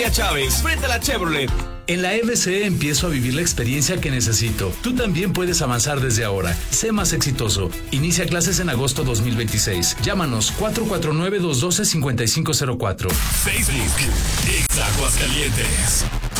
María Chávez, frente a la Chevrolet. En la FCE empiezo a vivir la experiencia que necesito. Tú también puedes avanzar desde ahora. Sé más exitoso. Inicia clases en agosto 2026. Llámanos 449-212-5504. Facebook, Exa Aguascalientes.